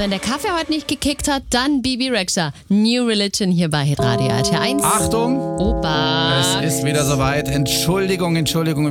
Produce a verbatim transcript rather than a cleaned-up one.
wenn der Kaffee heute nicht gekickt hat, dann Bibi Rexha. New Religion hier bei Hitradio R T eins. Achtung! Opa! Es ist wieder soweit. Entschuldigung, Entschuldigung.